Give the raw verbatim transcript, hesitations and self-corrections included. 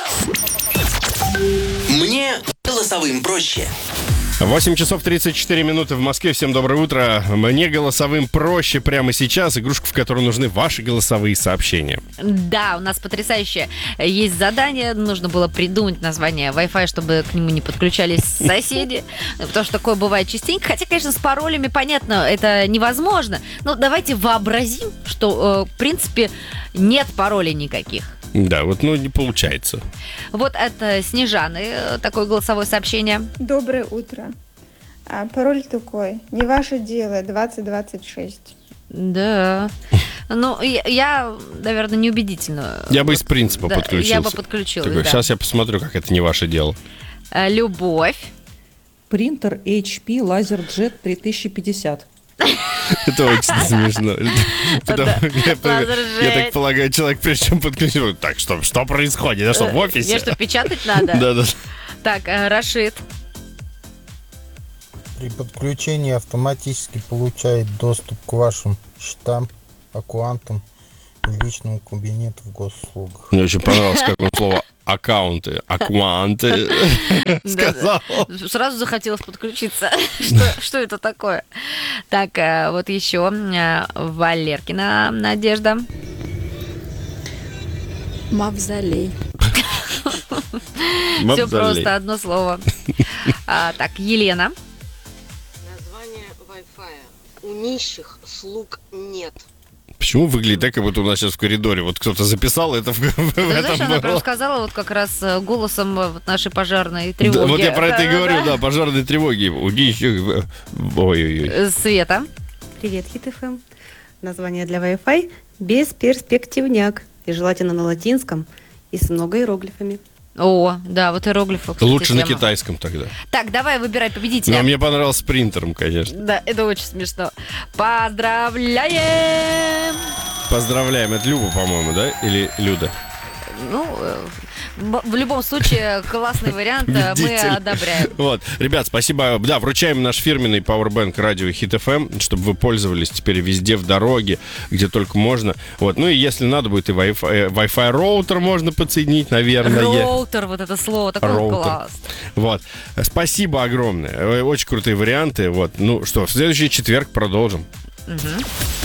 Мне голосовым проще. восемь часов тридцать четыре минуты в Москве. Всем доброе утро. Мне голосовым проще прямо сейчас. Игрушка, в которой нужны ваши голосовые сообщения. Да, у нас потрясающее есть задание. Нужно было придумать название Wi-Fi, чтобы к нему не подключались соседи. Потому что такое бывает частенько. Хотя, конечно, с паролями, понятно, это невозможно. Но давайте вообразим, что, в принципе, нет паролей никаких. Да, вот, ну, не получается. Вот это Снежаны, такое голосовое сообщение. Доброе утро. А, пароль такой. Не ваше дело, двадцать двадцать шесть. Да. Ну, я, я, наверное, неубедительно. Я бы из принципа да, подключился. Я бы подключилась, Такой, да. Сейчас я посмотрю, как это не ваше дело. А, Любовь. Принтер эйч пи LaserJet три тысячи пятьдесят. Это очень смешно. Я так полагаю, человек, прежде чем подключил. Так, что что происходит? Это что, в офисе? Мне что, печатать надо? Да, да. Так, Рашид. При подключении автоматически получает доступ к вашим счетам, аккаунтам и личному кабинету в госуслугах. Мне очень понравилось, как он слово аккаунты, аккаунты сказал. Сразу захотелось подключиться. Что, что это такое? Так, вот еще Валеркина Надежда. Мавзолей. Все просто, одно слово. А, так, Елена. Название Wi-Fi. У нищих слуг нет. Почему выглядит так, как будто у нас сейчас в коридоре вот кто-то записал это в, в Ты этом знаешь, она было. прям сказала вот как раз голосом вот нашей пожарной тревоги. Да, вот я про это и говорю, да, пожарной тревоги. У нищих... Ой-ой-ой. Света. Привет, Хит-ФМ. Название для Wi-Fi бесперспективняк. И желательно на латинском и с много иероглифами. О, да, вот иероглифы. Кстати, Лучше на тема. китайском тогда. Так, давай выбирай победителя. Но мне понравился с принтером, конечно. Да, это очень смешно. Поздравляем! Поздравляем. Это Люба, по-моему, да? Или Люда? Ну, в любом случае, классный вариант, мы одобряем. Вот, ребят, спасибо. Да, вручаем наш фирменный Powerbank радио Хит эф эм, чтобы вы пользовались теперь везде в дороге, где только можно. Вот, ну и если надо будет и Wi-Fi, Wi-Fi роутер можно подсоединить, наверное. Роутер, вот это слово, такой Роутер. класс. Вот, спасибо огромное. Очень крутые варианты. Вот, ну что, в следующий четверг продолжим. Угу.